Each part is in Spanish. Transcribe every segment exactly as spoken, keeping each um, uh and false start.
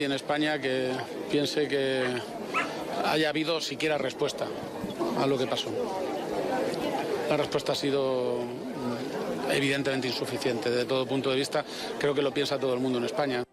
En España que piense que haya habido siquiera respuesta a lo que pasó. La respuesta ha sido evidentemente insuficiente desde todo punto de vista. Creo que lo piensa todo el mundo en España.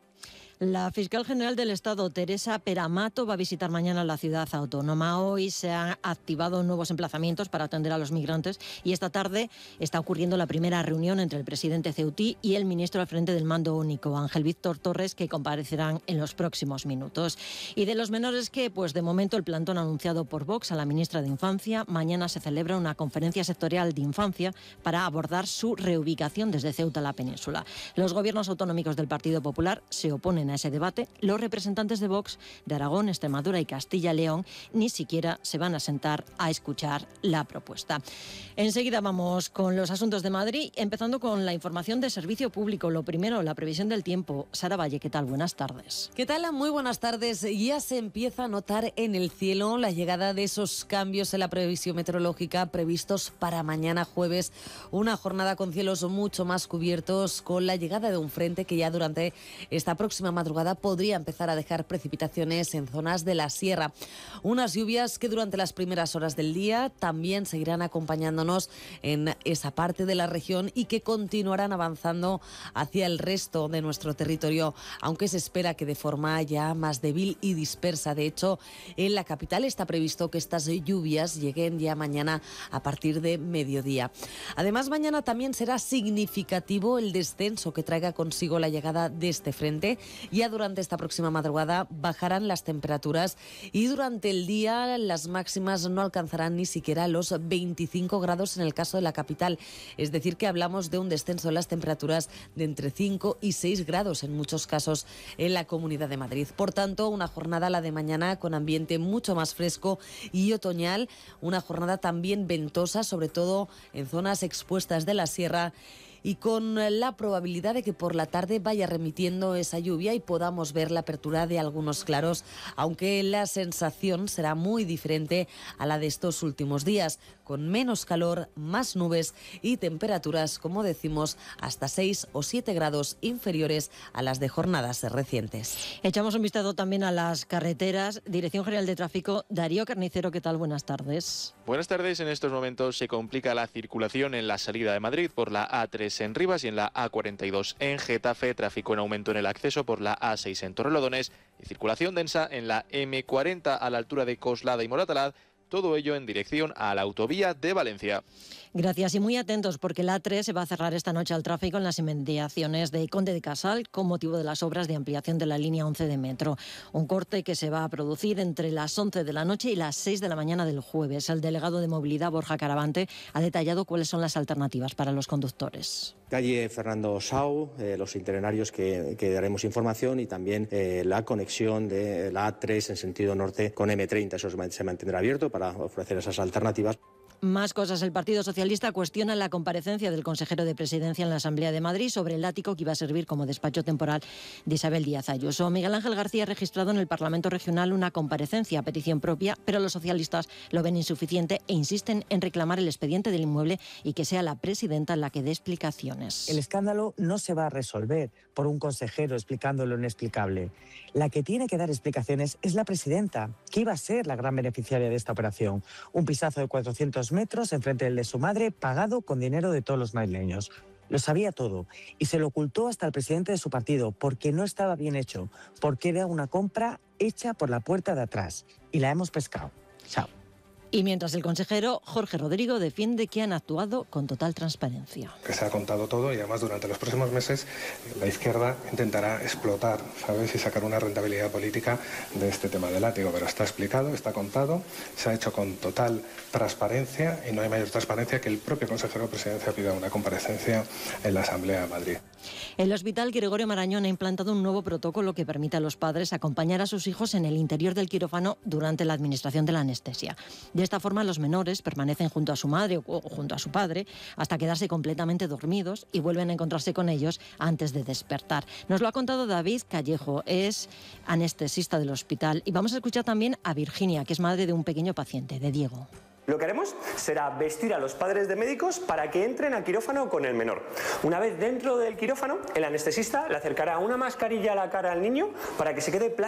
La fiscal general del Estado, Teresa Peramato, va a visitar mañana la ciudad autónoma. Hoy se han activado nuevos emplazamientos para atender a los migrantes y esta tarde está ocurriendo la primera reunión entre el presidente ceutí y el ministro al frente del mando único, Ángel Víctor Torres, que comparecerán en los próximos minutos. Y de los menores que, pues de momento, el plantón anunciado por Vox a la ministra de Infancia. Mañana se celebra una conferencia sectorial de infancia para abordar su reubicación desde Ceuta a la península. Los gobiernos autonómicos del Partido Popular se oponen a ese debate. Los representantes de Vox de Aragón, Extremadura y Castilla y León ni siquiera se van a sentar a escuchar la propuesta. Enseguida vamos con los asuntos de Madrid, empezando con la información de servicio público. Lo primero, la previsión del tiempo. Sara Valle, ¿qué tal? Buenas tardes. ¿Qué tal? Muy buenas tardes. Ya se empieza a notar en el cielo la llegada de esos cambios en la previsión meteorológica previstos para mañana jueves. Una jornada con cielos mucho más cubiertos, con la llegada de un frente que ya durante esta próxima madrugada podría empezar a dejar precipitaciones en zonas de la sierra. Unas lluvias que durante las primeras horas del día también seguirán acompañándonos en esa parte de la región y que continuarán avanzando hacia el resto de nuestro territorio, aunque se espera que de forma ya más débil y dispersa. De hecho, en la capital está previsto que estas lluvias lleguen ya mañana a partir de mediodía. Además, mañana también será significativo el descenso que traiga consigo la llegada de este frente. Ya durante esta próxima madrugada bajarán las temperaturas y durante el día las máximas no alcanzarán ni siquiera los veinticinco grados en el caso de la capital. Es decir, que hablamos de un descenso de las temperaturas de entre cinco y seis grados en muchos casos en la Comunidad de Madrid. Por tanto, una jornada, la de mañana, con ambiente mucho más fresco y otoñal. Una jornada también ventosa, sobre todo en zonas expuestas de la sierra, y con la probabilidad de que por la tarde vaya remitiendo esa lluvia y podamos ver la apertura de algunos claros, aunque la sensación será muy diferente a la de estos últimos días, con menos calor, más nubes y temperaturas, como decimos, hasta seis o siete grados inferiores a las de jornadas recientes. Echamos un vistazo también a las carreteras. Dirección General de Tráfico, Darío Carnicero, ¿qué tal? Buenas tardes. Buenas tardes. En estos momentos se complica la circulación en la salida de Madrid por la A tres en Rivas y en la A cuarenta y dos en Getafe, tráfico en aumento en el acceso por la A seis en Torrelodones y circulación densa en la eme cuarenta a la altura de Coslada y Moratalaz, todo ello en dirección a la autovía de Valencia. Gracias y muy atentos porque la A tres se va a cerrar esta noche al tráfico en las inmediaciones de Conde de Casal con motivo de las obras de ampliación de la línea once de metro. Un corte que se va a producir entre las once de la noche y las seis de la mañana del jueves. El delegado de Movilidad, Borja Caravante, ha detallado cuáles son las alternativas para los conductores. Calle Fernando Sau, eh, los itinerarios que, que daremos información y también eh, la conexión de la A tres en sentido norte con eme treinta. Eso se mantendrá abierto para ofrecer esas alternativas. Más cosas. El Partido Socialista cuestiona la comparecencia del consejero de Presidencia en la Asamblea de Madrid sobre el ático que iba a servir como despacho temporal de Isabel Díaz Ayuso. Miguel Ángel García ha registrado en el Parlamento Regional una comparecencia a petición propia, pero los socialistas lo ven insuficiente e insisten en reclamar el expediente del inmueble y que sea la presidenta la que dé explicaciones. El escándalo no se va a resolver por un consejero explicando lo inexplicable. La que tiene que dar explicaciones es la presidenta, que iba a ser la gran beneficiaria de esta operación. Un pisazo de cuatrocientos metros enfrente del de su madre, pagado con dinero de todos los madrileños. Lo sabía todo y se lo ocultó hasta el presidente de su partido porque no estaba bien hecho, porque era una compra hecha por la puerta de atrás y la hemos pescado. Chao. Y mientras el consejero Jorge Rodrigo defiende que han actuado con total transparencia. Que se ha contado todo y además durante los próximos meses la izquierda intentará explotar, ¿sabes? Y sacar una rentabilidad política de este tema del ático. Pero está explicado, está contado, se ha hecho con total transparencia y no hay mayor transparencia que el propio consejero de Presidencia pida una comparecencia en la Asamblea de Madrid. El Hospital Gregorio Marañón ha implantado un nuevo protocolo que permite a los padres acompañar a sus hijos en el interior del quirófano durante la administración de la anestesia. De esta forma, los menores permanecen junto a su madre o junto a su padre hasta quedarse completamente dormidos y vuelven a encontrarse con ellos antes de despertar. Nos lo ha contado David Callejo, es anestesista del hospital. Y vamos a escuchar también a Virginia, que es madre de un pequeño paciente, de Diego. Lo que haremos será vestir a los padres de médicos para que entren al quirófano con el menor. Una vez dentro del quirófano, el anestesista le acercará una mascarilla a la cara al niño para que se quede